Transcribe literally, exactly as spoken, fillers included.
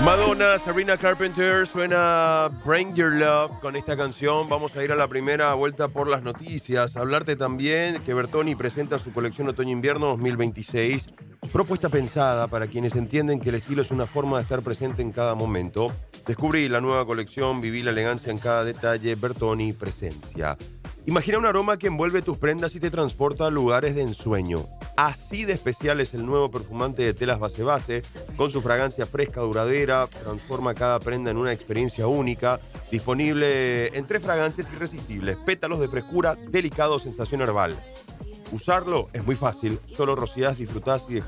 Madonna, Sabrina Carpenter, suena Bring Your Love. Con esta canción vamos a ir a la primera vuelta por las noticias. Hablarte también que Bertoni presenta su colección Otoño-Invierno dos mil veintiséis. Propuesta pensada para quienes entienden que el estilo es una forma de estar presente en cada momento. Descubrí la nueva colección, viví la elegancia en cada detalle. Bertoni Presencia. Imagina un aroma que envuelve tus prendas y te transporta a lugares de ensueño. Así de especial es el nuevo perfumante de telas Base Base. Con su fragancia fresca, duradera, transforma cada prenda en una experiencia única. Disponible en tres fragancias irresistibles: pétalos de frescura, delicado, sensación herbal. Usarlo es muy fácil. Solo rociás, disfrutás y dejás